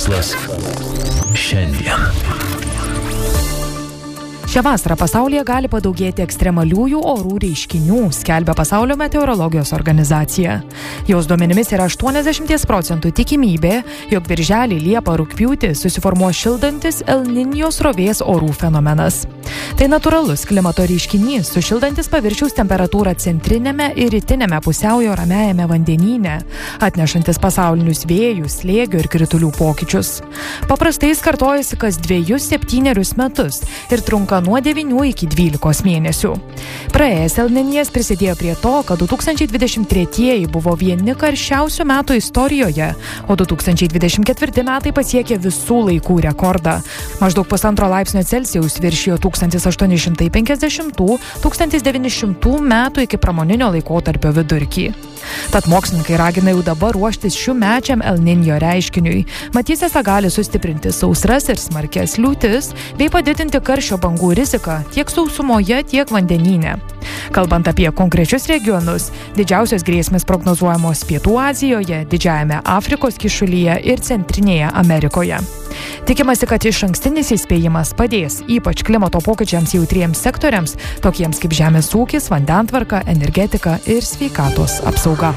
Mokslas šiandien. Šią vasarą pasaulyje gali padaugėti ekstremaliųjų orų reiškinių, skelbia Pasaulio meteorologijos organizacija. Jos duomenimis yra 80% tikimybė, jog birželį, liepą, rugpjūtį susiformuos šildantis El Niño srovės orų fenomenas. Tai natūralus klimato reiškinys, sušildantis paviršiaus temperatūrą centrinėme ir rytinėme pusiaujo ramiajame vandenyne, atnešantis pasaulinius vėjus, slėgio ir kritulių pokyčius. Paprastai jis kartojasi kas 2-7 metus ir trunka nuo 9 iki 12 mėnesių. Praėjęs El Niñas prisidėjo prie to, kad 2023 buvo vieni karščiausių metų istorijoje, o 2024 metai pasiekė visų laikų rekordą. Maždaug 1,5 laipsnio Celsijaus viršijo 1850–1900 metų iki pramoninio laikotarpio vidurkį. Tad mokslininkai ragina jau dabar ruoštis šiųmečiam El Niño reiškiniui. Mat, jis esą gali sustiprinti sausras ir smarkias liūtis, bei padidinti karščio bangų riziką tiek sausumoje, tiek vandenyne. Kalbant apie konkrečius regionus, didžiausios grėsmės prognozuojamos Pietų Azijoje, Didžiajame Afrikos kyšulyje ir Centrinėje Amerikoje. Tikimasi, kad išankstinis įspėjimas padės ypač klimato pokyčiams jautriems sektoriams, tokiems kaip žemės ūkis, vandentvarka, energetika ir sveikatos apsauga.